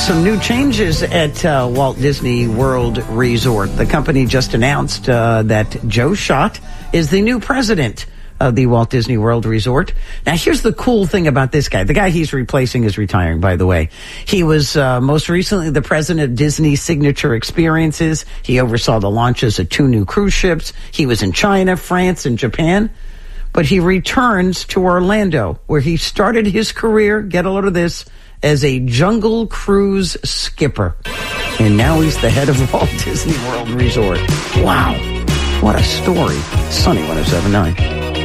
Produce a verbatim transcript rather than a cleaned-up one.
Some new changes at uh, Walt Disney World Resort. The company just announced uh, that Joe Schott is the new president of the Walt Disney World Resort. Now, here's the cool thing about this guy. The guy he's replacing is retiring, by the way. He was uh, most recently the president of Disney Signature Experiences. He oversaw the launches of two new cruise ships. He was in China, France, and Japan. But he returns to Orlando, where he started his career, get a load of this, as a Jungle Cruise skipper. And now he's the head of Walt Disney World Resort. Wow. What a story. Sunny one oh seven point nine.